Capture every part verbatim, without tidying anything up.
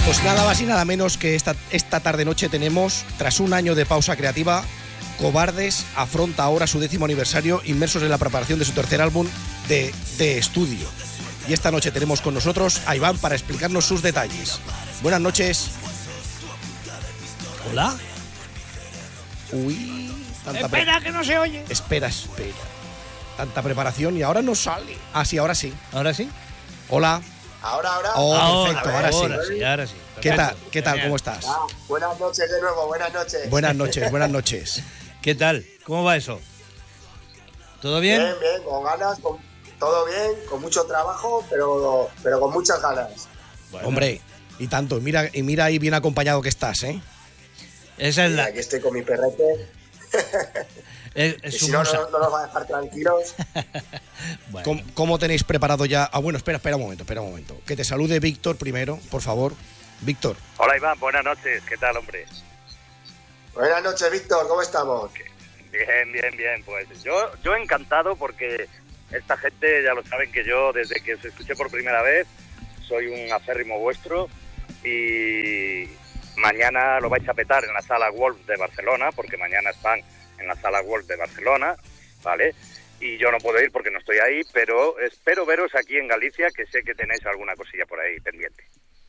Pues nada más y nada menos que esta, esta tarde-noche tenemos, tras un año de pausa creativa, Cobardes afronta ahora su décimo aniversario, inmersos en la preparación de su tercer álbum de, de estudio. Y esta noche tenemos con nosotros a Iván para explicarnos sus detalles. Buenas noches. Hola. Uy, tanta Espera, que no se oye. Espera, espera. Tanta preparación y ahora no sale. Ah, sí, ahora sí. ¿Ahora sí? Hola. Ahora, ahora. Oh, ahora, perfecto, ahora, ahora sí. sí. Ahora sí. ¿Qué Perfecto. tal? ¿Qué tal? Genial. ¿Cómo estás? Ah, buenas noches de nuevo, buenas noches. Buenas noches, buenas noches. ¿Qué tal? ¿Cómo va eso? ¿Todo bien? Bien, bien, con ganas, con todo bien, con mucho trabajo, pero, pero con muchas ganas. Bueno, Hombre, y tanto. Mira, y mira ahí bien acompañado que estás, ¿eh? esa es Y la. aquí estoy con mi perrete, Es, que es si su no, musa. no, no nos va a dejar tranquilos. Bueno, ¿Cómo, cómo tenéis preparado ya? Ah, bueno, espera, espera un momento, espera un momento. Que te salude Víctor primero, por favor. Víctor. Hola Iván, buenas noches, ¿qué tal, hombre? Buenas noches, Víctor, ¿cómo estamos? Bien, bien, bien, pues yo, yo encantado porque esta gente ya lo saben que yo desde que os escuché por primera vez soy un acérrimo vuestro y mañana lo vais a petar en la Sala Wolf de Barcelona, porque mañana están en la Sala Wolf de Barcelona, ¿vale? Y yo no puedo ir porque no estoy ahí, pero espero veros aquí en Galicia, que sé que tenéis alguna cosilla por ahí pendiente.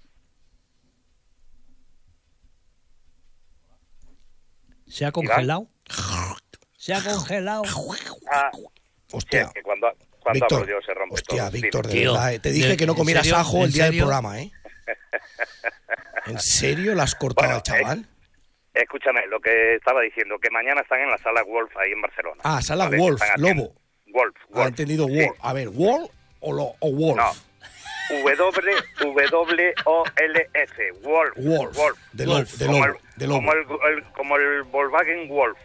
¿se ha congelado? ¿Se ha congelado? Ah, Hostia. sí, que cuando, cuando Víctor, hablo yo se rompe hostia, todo. Víctor, de Tío, verdad, eh. Te dije de- que no ¿en comieras serio? ajo el ¿En día del serio? programa, ¿eh? ¿En serio? ¿La has cortado Bueno, al chaval? Escúchame, lo que estaba diciendo, que mañana están en la Sala Wolf ahí en Barcelona. Ah, Sala ¿vale? Wolf, Están haciendo- lobo. Wolf, Wolf. Ha entendido sí. Wolf. A ver, ¿Wolf o, lo, o Wolf? No. W, W O L F, Wolf. Wolf. Wolf. De lobo, de Como lobo, el, de lobo. como el, el- como el Volkswagen Wolf.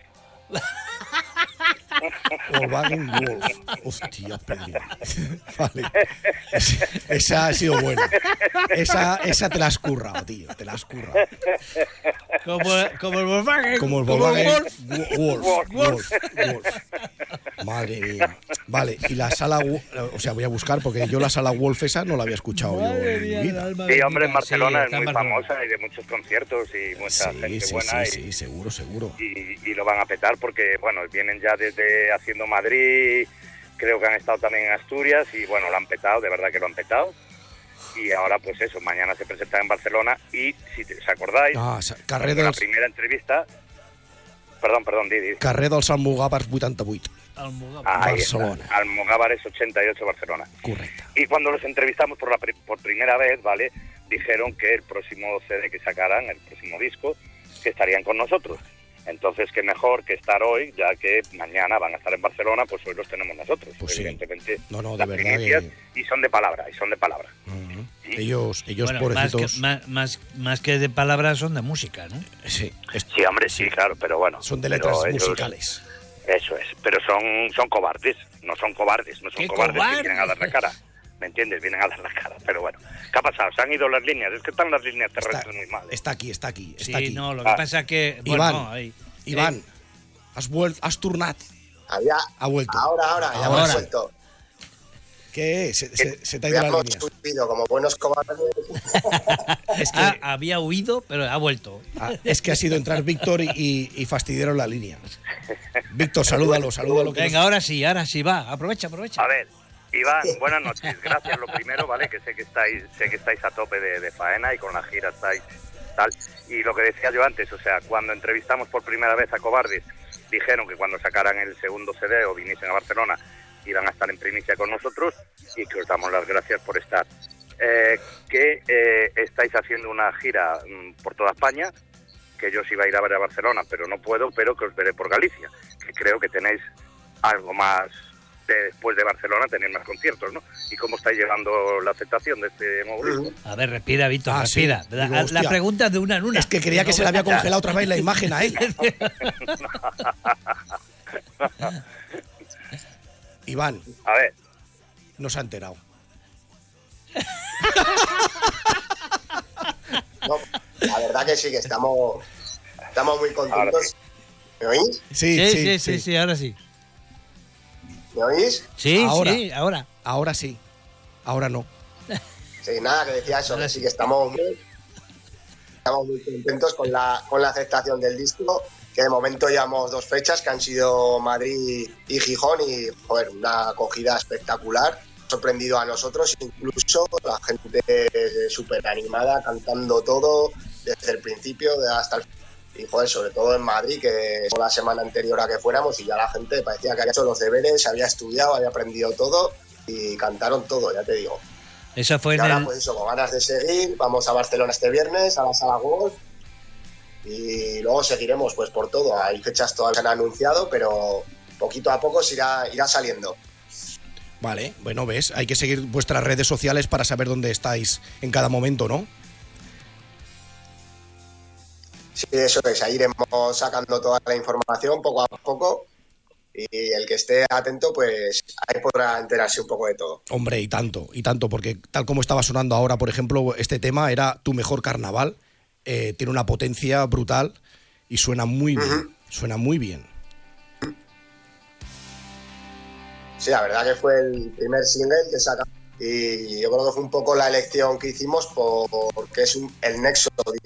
Volkswagen Wolf. Hostia, Pedro. Vale. Es- esa ha sido buena. Esa, esa te la has currado, tío. Te la has currado. Como, como el Volkswagen. Como el Volkswagen Wolf. Wolf. Wolf. Wolf. Wolf. Madre mía. Vale, y la sala, Wo- o sea, voy a buscar porque yo la Sala Wolf esa no la había escuchado yo Madre en mi mía, el vida. alma Sí, hombre, en bendita. Barcelona Sí, es está en muy Barcelona. famosa y de muchos conciertos y mucha Sí, gente sí, buena. sí, y, sí, seguro, seguro. y, y lo van a petar porque, bueno, vienen ya desde haciendo Madrid, creo que han estado también en Asturias y, bueno, lo han petado, de verdad que lo han petado. Y ahora, pues eso, mañana se presentan en Barcelona y, si te- os acordáis, Ah, sa- carrer en la dels, primera entrevista... Perdón, perdón, Didi. carrer dels Almogàvers vuitanta-vuit. Almogàvers. Ahí Barcelona. está, Almogàvers ochenta y ocho, Barcelona. Correcte. Y cuando los entrevistamos por, la pri- por primera vez, ¿vale? Dijeron que el próximo C D que sacaran, el próximo disco, que estarían con nosotros. Entonces, qué mejor que estar hoy, ya que mañana van a estar en Barcelona, pues hoy los tenemos nosotros. Pues sí. Evidentemente, No, no, de las verdad primicias, que- y son de palabra, y son de palabra. Ujú. Sí. Ellos, ellos Bueno, más, que, pobrecitos. más, más, más que de palabras son de música, ¿no? Sí, es- Sí, hombre, sí, claro, pero bueno. son de pero letras ellos- musicales. Eso es, pero son, son cobardes, no son cobardes, no son ¡Qué cobardes cobarde! que vienen a dar la cara. ¿Me entiendes? Vienen a dar la cara, pero bueno. ¿Qué ha pasado? Se han ido las líneas, es que están las líneas Está, terrestres muy mal. ¿eh? está aquí, está aquí, Sí, está aquí. no, lo que Ah. pasa es que... Bueno, Iván, no, ahí. Iván, has, vuel- has tornat. Había, Ha vuelto. ahora, ahora, ya Ahora. hemos vuelto. ¿Qué? Se, se- se te ha ido la Habíamos línea. subido como buenos cobardes. Es que, Ah, había huido, pero ha vuelto. ah, es que ha sido entrar Víctor y, y, y fastidiaron la línea. Víctor, salúdalo, salúdalo. que Venga, nos- ahora sí, ahora sí, va. Aprovecha, aprovecha. A ver, Iván, buenas noches. Gracias, lo primero, ¿vale? Que sé que estáis, sé que estáis a tope de, de faena y con la gira estáis tal. Y lo que decía yo antes, o sea, cuando entrevistamos por primera vez a Cobardes, dijeron que cuando sacaran el segundo C D o viniesen a Barcelona iban a estar en primicia con nosotros y que os damos las gracias por estar. Eh, que eh, estáis haciendo una gira mm, por toda España, que yo os iba a ir a ver a Barcelona, pero no puedo, pero que os veré por Galicia, que creo que tenéis algo más de, después de Barcelona, tenéis más conciertos, ¿no? ¿Y cómo estáis llevando la aceptación de este nuevo disco? A ver, respira, Víctor, Ah, sí. respira. La, Digo, la hostia. pregunta es de una en una. Es que creía que se le había congelado otra vez la imagen a él. Iván, A ver, no se ha enterado. No, la verdad que sí, que estamos, estamos muy Ahora contentos. ¿Me oís? Sí, Sí, sí, sí, sí, ahora sí. ¿Me oís? Sí, Ahora. sí, ahora. Ahora sí, ahora no. Sí, nada, que decía eso, Ahora que sí. sí, que estamos muy, estamos muy contentos con la, con la aceptación del disco, que de momento llevamos dos fechas que han sido Madrid y Gijón y, joder, una acogida espectacular. Sorprendido a nosotros, incluso la gente súper animada, cantando todo desde el principio hasta el final. Y joder, sobre todo en Madrid, que fue la semana anterior a que fuéramos y ya la gente parecía que había hecho los deberes, había estudiado, había aprendido todo y cantaron todo, ya te digo. Eso fue y en ahora el... pues eso, con ganas de seguir, vamos a Barcelona este viernes, a la Sala Golf, y luego seguiremos pues por todo. Hay fechas todavía que han anunciado, pero poquito a poco se irá, irá saliendo. Vale, bueno, ves, hay que seguir vuestras redes sociales para saber dónde estáis en cada momento, ¿no? Sí, eso es, ahí iremos sacando toda la información poco a poco y el que esté atento, pues ahí podrá enterarse un poco de todo. Hombre, y tanto, y tanto, porque tal como estaba sonando ahora, por ejemplo, este tema era Tu Mejor Carnaval, eh, tiene una potencia brutal y suena muy bien, uh-huh. suena muy bien. Sí, la verdad que fue el primer single que sacamos y yo creo que fue un poco la elección que hicimos por, porque es un, el nexo